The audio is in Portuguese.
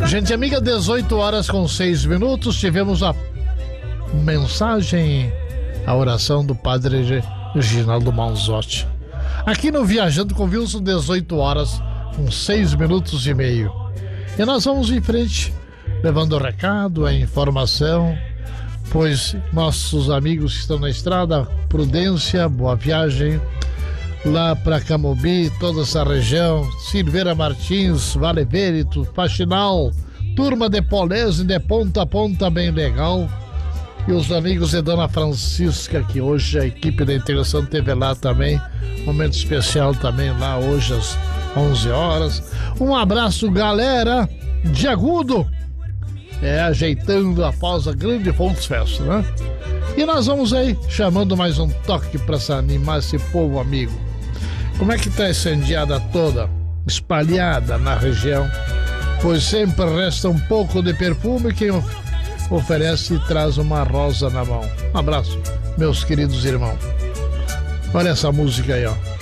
Gente amiga, 18 horas com 6 minutos, tivemos a mensagem, a oração do Padre Reginaldo Manzotti. Aqui no Viajando com Wilson, 18 horas com 6 minutos e meio. E nós vamos em frente, levando o recado, a informação, pois nossos amigos que estão na estrada, prudência, boa viagem, lá para Camobi, toda essa região, Silveira Martins, Vale Vérito, Faxinal, turma de Polese, de ponta a ponta, bem legal. E os amigos de Dona Francisca, que hoje a equipe da integração teve lá também, momento especial também lá hoje às 11 horas. Um abraço, galera de Agudo, ajeitando após a grande Volksfest, né? E nós vamos aí chamando mais um toque para animar esse povo amigo. Como é que tá essa indiada toda espalhada na região? Pois sempre resta um pouco de perfume, quem oferece e traz uma rosa na mão. Um abraço, meus queridos irmãos. Olha essa música aí, ó.